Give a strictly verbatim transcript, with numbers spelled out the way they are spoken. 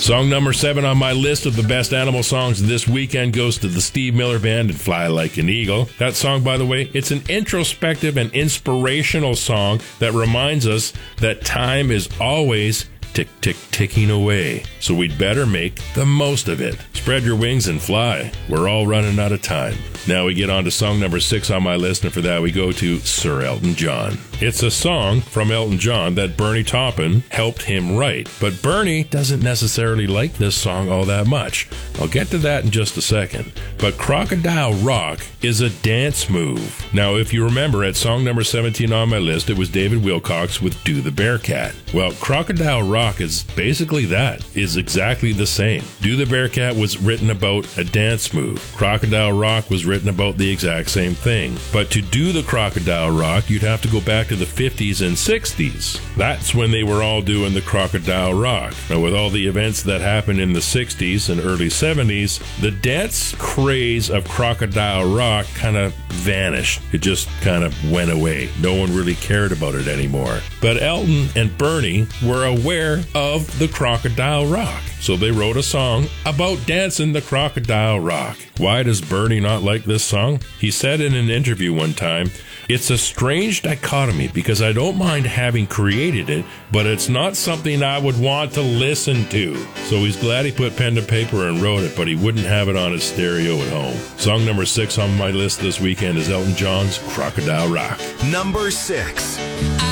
Song number seven on my list of the best animal songs this weekend goes to the Steve Miller Band and Fly Like an Eagle. That song, by the way, it's an introspective and inspirational song that reminds us that time is always tick, tick, ticking away. So we'd better make the most of it. Spread your wings and fly. We're all running out of time. Now we get on to song number six on my list, and for that we go to Sir Elton John. It's a song from Elton John that Bernie Taupin helped him write, but Bernie doesn't necessarily like this song all that much. I'll get to that in just a second. But Crocodile Rock is a dance move. Now, if you remember, at song number seventeen on my list, it was David Wilcox with Do the Bearcat. Well, Crocodile Rock is basically that, is exactly the same. Do the Bearcat was written about a dance move. Crocodile Rock was written about the exact same thing. But to do the Crocodile Rock, you'd have to go back to the fifties and sixties. That's when they were all doing the Crocodile Rock. Now, with all the events that happened in the sixties and early seventies, the dance craze of Crocodile Rock kind of vanished. It just kind of went away. No one really cared about it anymore. But Elton and Bernie were aware of the Crocodile Rock. So they wrote a song about dancing the Crocodile Rock. Why does Bernie not like this song? He said in an interview one time, "It's a strange dichotomy because I don't mind having created it, but it's not something I would want to listen to." So he's glad he put pen to paper and wrote it, but he wouldn't have it on his stereo at home. Song number six on my list this weekend is Elton John's Crocodile Rock. Number six.